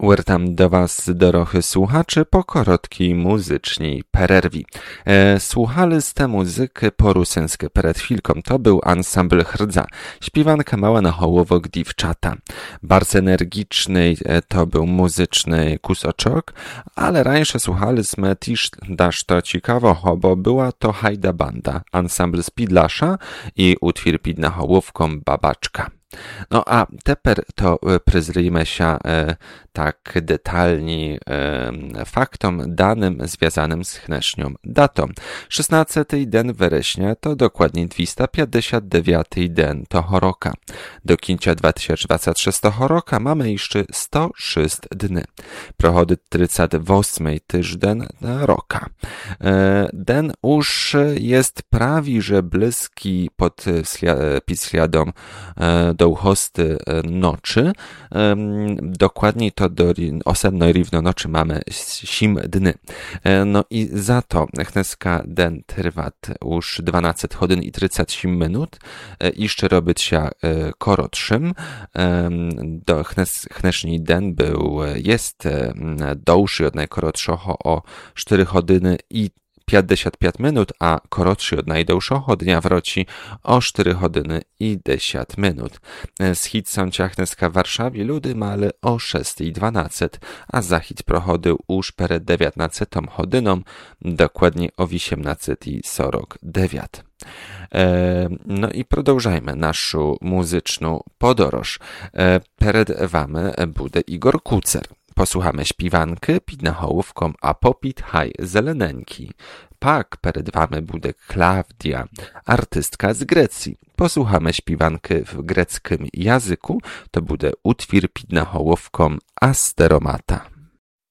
Wracam do Was, dorochy słuchacze, po krótkiej muzycznej przerwie. Słuchali z tę muzykę porusenskie przed chwilką. To był ansambl Hrdza. Śpiewanka mała na hołowok dziewczata. Bardzo energiczny to był muzyczny kusoczok, ale rańsze słuchaliśmy też dasz to ciekawo, bo była to Hajda Banda, ansambl z Pidlasza i utwór pid na hołowką Babaczka. No a teper to przyjrzyjmy się tak detalnie faktom danym związanym z dnesznią datą. 16 dzień września to dokładnie 259 dzień toho roka. Do końca 2026 roku mamy jeszcze 106 dni. Prochodzi 38 tydzień roka. Den już jest prawie że bliski pod śladom do hosty nocy. Dokładniej to do osadnej równo nocy mamy 7 dni. No i za to dneska den trwa już 12 godzin i 37 minut. Jeszcze robić się korotszym. Do dneszny den jest dłuższy od najkorotszego o 4 godziny i 55 minut, a korotszy od najdłuższego dnia wroci o 4 godziny i 10 minut. Schid są ciachneska w Warszawie ludy male o 6:12, a zachid prochodził już przed 19 godziną, dokładnie o 18:49. No i продовжajmy naszą muzyczną podróż. Przed wami będzie Igor Kucer. Posłuchamy śpiewanki pid na hołówką, a popit haj zeleneńki. Pak przed wami będzie Klaudia, artystka z Grecji. Posłuchamy śpiewanki w greckim języku, to będzie utwór pid na hołówką Asteromata.